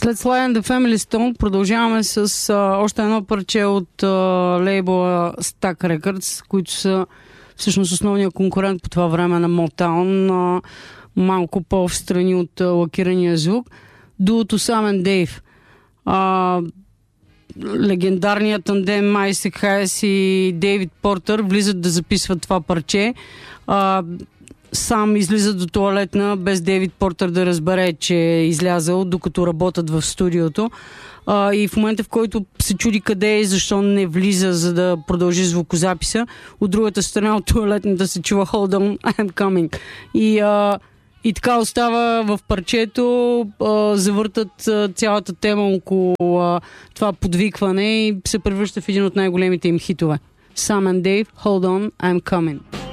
След Sly and the Family Stone продължаваме с още едно парче от лейбъла Stax Records, които са всъщност основния конкурент по това време на Motown, малко по-встрани от лакирания звук. Дуото Sam and Dave. Легендарният тандем Айсек Хайс и Дейвид Портър влизат да записват това парче. Сам излиза до тоалетна, без Дейвид Портър да разбере, че е излязъл, докато работят в студиото. И в момента, в който се чуди къде е и защо не влиза, за да продължи звукозаписа, от другата страна от тоалетната се чува Hold on, I'm coming. И така остава в парчето, завъртат цялата тема около това подвикване и се превръща в един от най-големите им хитове. Sam and Dave, Hold on, I'm coming.